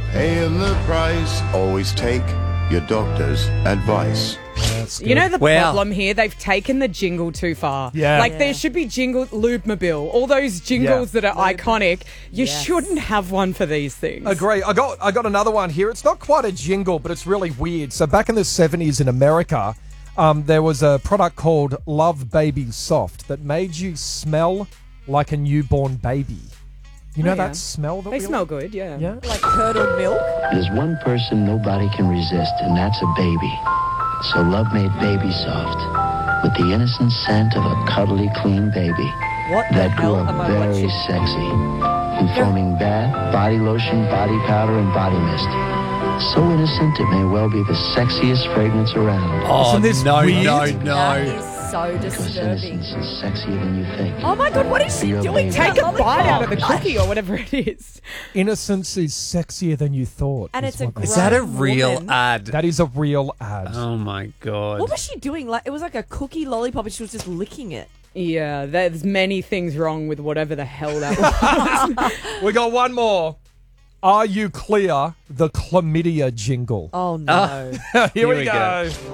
paying the price. Always take your doctor's advice. You know the problem here? They've taken the jingle too far. Yeah. Like there should be jingle Lubemobile. All those jingles that are iconic. You Yes. shouldn't have one for these things. Agree. I got another one here. It's not quite a jingle, but it's really weird. So back in the 70s in America, there was a product called Love Baby Soft that made you smell like a newborn baby. You know that smell? They smell good, yeah. Yeah. Like curdled milk. There's one person nobody can resist, and that's a baby. So Love made Baby Soft with the innocent scent of a cuddly, clean baby. What the That grew hell up am I very watching? sexy, informing bath, body lotion, body powder, and body mist. So innocent, it may well be the sexiest fragrance around. Oh, Isn't this no, weird? no, That no. is so Because disturbing. innocence is sexier than you think. Oh my God, what is she Your doing? baby. Take a bite out of the lollipop. cookie or whatever it is. Innocence is sexier than you thought. And is it's a what they Is say. that a Grown real woman. ad? That is a real ad. Oh, my God. What was she doing? Like it was like a cookie lollipop, and she was just licking it. Yeah, there's many things wrong with whatever the hell that was. We got one more. Are you clear? The chlamydia jingle. Oh no. Here we we go. go.